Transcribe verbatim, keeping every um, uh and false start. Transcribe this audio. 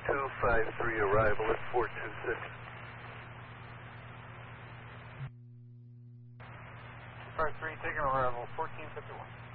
two five three, arrival at four two six. two five three, taking arrival, fourteen fifty-one.